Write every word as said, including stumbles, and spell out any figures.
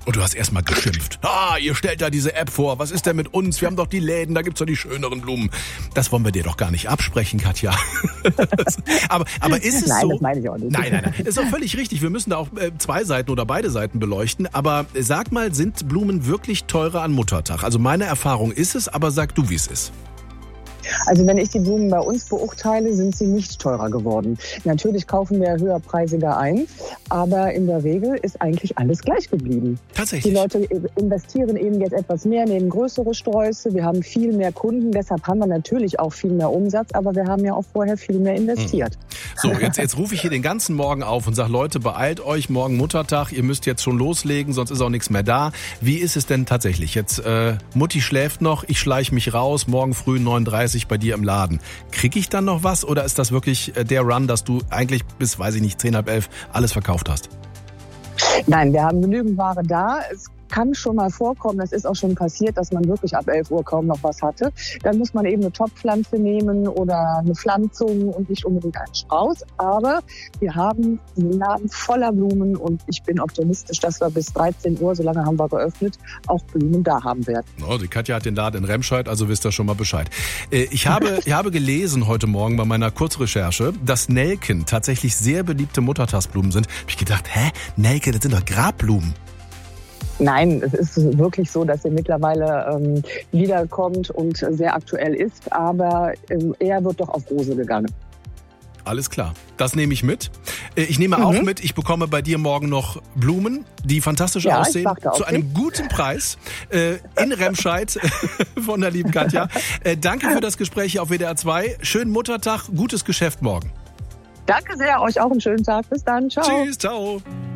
Und du hast erstmal geschimpft. Ah, ihr stellt da diese App vor. Was ist denn mit uns? Wir haben doch die Läden, da gibt's doch die schöneren Blumen. Das wollen wir dir doch gar nicht absprechen, Katja. aber, aber ist es nein, so? Das meine ich auch nicht. Nein, nein, nein. Ist auch völlig richtig. Wir müssen da auch äh, zwei Seiten oder beide Seiten beleuchten. Aber äh, sag mal, sind Blumen wirklich teurer an Muttertag? Also meine Erfahrung ist es, aber sag du, wie es ist. Also wenn ich die Blumen bei uns beurteile, sind sie nicht teurer geworden. Natürlich kaufen wir höherpreisiger ein, aber in der Regel ist eigentlich alles gleich geblieben. Tatsächlich. Die Leute investieren eben jetzt etwas mehr, nehmen größere Sträuße. Wir haben viel mehr Kunden, deshalb haben wir natürlich auch viel mehr Umsatz, aber wir haben ja auch vorher viel mehr investiert. So, jetzt, jetzt rufe ich hier den ganzen Morgen auf und sage, Leute, beeilt euch, morgen Muttertag, ihr müsst jetzt schon loslegen, sonst ist auch nichts mehr da. Wie ist es denn tatsächlich? Jetzt, äh, Mutti schläft noch, ich schleiche mich raus, morgen früh neun Uhr dreißig bei dir im Laden. Kriege ich dann noch was oder ist das wirklich der Run, dass du eigentlich bis, weiß ich nicht, zehn, halb elf alles verkauft hast? Nein, wir haben genügend Ware da. Es kann schon mal vorkommen, das ist auch schon passiert, dass man wirklich ab elf Uhr kaum noch was hatte. Dann muss man eben eine Topfpflanze nehmen oder eine Pflanzung und nicht unbedingt einen Strauß. Aber wir haben einen Laden voller Blumen und ich bin optimistisch, dass wir bis dreizehn Uhr, so lange haben wir geöffnet, auch Blumen da haben werden. Oh, die Katja hat den Laden in Remscheid, also wisst ihr schon mal Bescheid. Ich habe, ich habe gelesen heute Morgen bei meiner Kurzrecherche, dass Nelken tatsächlich sehr beliebte Muttertagsblumen sind. Hab ich gedacht, hä? Nelken, das sind doch Grabblumen. Nein, es ist wirklich so, dass er mittlerweile ähm, wiederkommt und sehr aktuell ist, aber ähm, er wird doch auf Rose gegangen. Alles klar, das nehme ich mit. Ich nehme mhm. auch mit, ich bekomme bei dir morgen noch Blumen, die fantastisch ja, aussehen, zu einem dich. guten Preis äh, in Remscheid von der lieben Katja. Äh, danke für das Gespräch auf W D R zwei. Schönen Muttertag, gutes Geschäft morgen. Danke sehr, euch auch einen schönen Tag. Bis dann, ciao. Tschüss, ciao.